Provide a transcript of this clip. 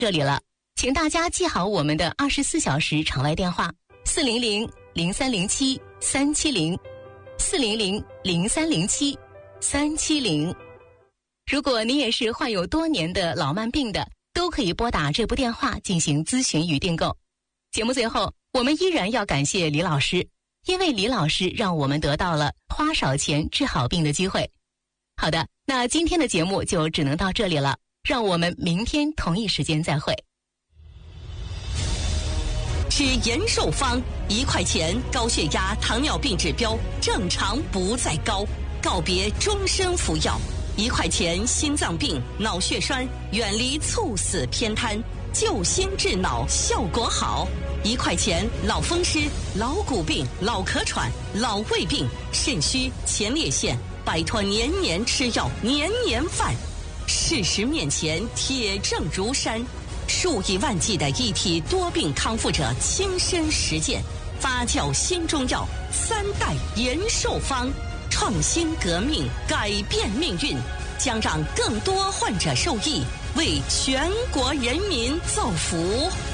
这里了，请大家记好我们的24小时场外电话400-0307-370，400-0307-370。如果你也是患有多年的老慢病的，都可以拨打这部电话进行咨询与订购。节目最后，我们依然要感谢李老师，因为李老师让我们得到了花少钱治好病的机会。好的，那今天的节目就只能到这里了，让我们明天同一时间再会。 吃延寿方，1块钱，高血压、糖尿病指标正常不再高，告别终身服药。1块钱，心脏病、脑血栓，远离猝死偏瘫，救心治脑效果好。1块钱，老风湿、老骨病、老咳喘、老胃病、肾虚、前列腺，摆脱年年吃药、年年犯。事实面前，铁证如山，数以万计的一体多病康复者亲身实践，发酵新中药3代延寿方，创新革命，改变命运，将让更多患者受益，为全国人民造福。